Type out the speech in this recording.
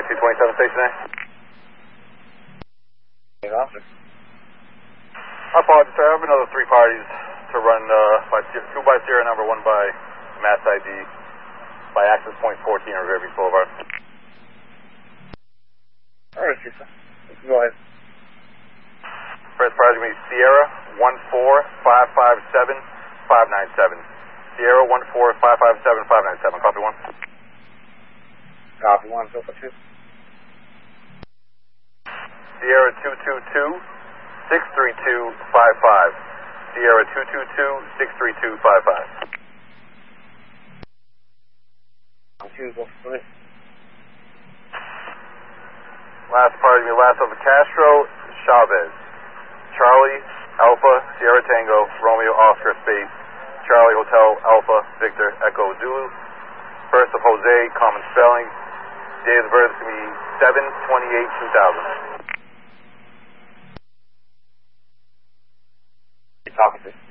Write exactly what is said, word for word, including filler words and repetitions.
twenty-two twenty-seven, station A. Hey, officer. I apologize, sir. I have another three parties to run, uh, by, two by serial number, one by mass I D, by access point fourteen on Riverview Boulevard. Alright, sir. Let's go ahead. First prize is going to be Sierra one four five five seven five nine seven. Sierra one four five five seven five nine seven. Copy one. Copy one, so for two. Sierra two two two six three two five five. Sierra two two two six three two five five. Two, go for three. Last party will be Last of Castro Chavez. Charlie Alpha Sierra Tango Romeo Oscar Space Charlie Hotel Alpha Victor Echo Zulu. First of Jose, common spelling. Day of the birth is going to be seven twenty-eight two thousand. Talking to